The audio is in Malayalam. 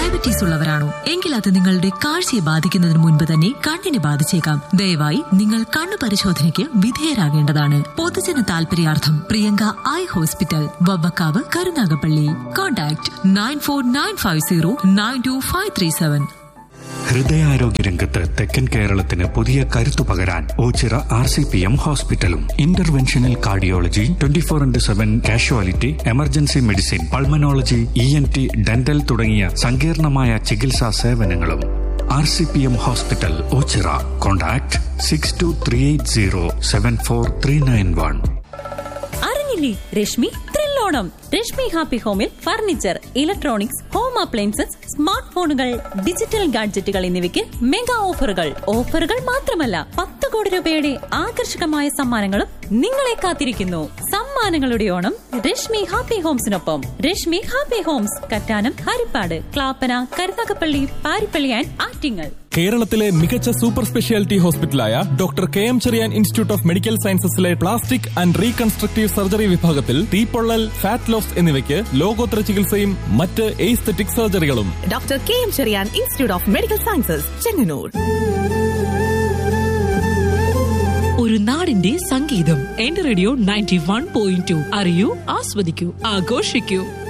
ഡയബറ്റീസ് ഉള്ളവരാണോ? എങ്കിൽ അത് നിങ്ങളുടെ കാഴ്ചയെ ബാധിക്കുന്നതിന് മുൻപ് തന്നെ കണ്ണിനെ ബാധിച്ചേക്കാം. ദയവായി നിങ്ങൾ കണ്ണു പരിശോധനയ്ക്ക് വിധേയരാകേണ്ടതാണ്. പൊതുജന താൽപര്യാർത്ഥം Priyanka eye hospital, Vavvakkavu, Karunagappally. Contact 9495092537. ഹൃദയാരോഗ്യ രംഗത്ത് തെക്കൻ കേരളത്തിന് പുതിയ കരുത്തു പകരാൻ ഓച്ചിറ RCPM ഹോസ്പിറ്റലും interventional cardiology, 24/7 casualty, emergency medicine, pulmonology, ENT, dental തുടങ്ങിയ സങ്കീർണമായ ചികിത്സാ സേവനങ്ങളും. RCPM hospital, Ochira. കോൺടാക്ട് 6238074391. അറിഞ്ഞില്ലേ, രശ്മി ത്രില്ലോണം. രശ്മി ഹാപ്പി ഹോമിൽ furniture, electronics, home appliances, smart ഫോണുകൾ, ഡിജിറ്റൽ ഗാഡ്ജറ്റുകൾ എന്നിവയ്ക്ക് മെഗാ ഓഫറുകൾ. ഓഫറുകൾ മാത്രമല്ല, 10 കോടി രൂപയുടെ ആകർഷകമായ സമ്മാനങ്ങളും നിങ്ങളെ കാത്തിരിക്കുന്നു. സമ്മാനങ്ങളുടെ Onam Rashmi happy ഹോംസിനൊപ്പം. Rashmi happy Holmes, Kattanam, Harippad, Clappana, Karunagappally, Parippally and Attingal. കേരളത്തിലെ മികച്ച super speciality ഹോസ്പിറ്റലായ doctor KM Cherian institute of medical സയൻസസിലെ plastic and reconstructive surgery വിഭാഗത്തിൽ തീപ്പൊള്ളൽ, ഫാറ്റ് ലോസ് എന്നിവയ്ക്ക് ലോകോത്തര ചികിത്സയും മറ്റ് aesthetic സർജറികളും. Doctor KM Cherian institute of medical sciences, Chengannur. ഒരു നാടിന്റെ സംഗീതം. എന്റെ റേഡിയോ 91.2. അറിയൂ, ആസ്വദിക്കൂ, ആഘോഷിക്കൂ.